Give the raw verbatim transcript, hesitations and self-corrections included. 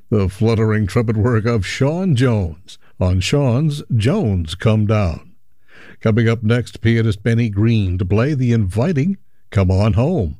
The fluttering trumpet work of Sean Jones on Sean's Jones Come Down. Coming up next, pianist Benny Green to play the inviting Come On Home.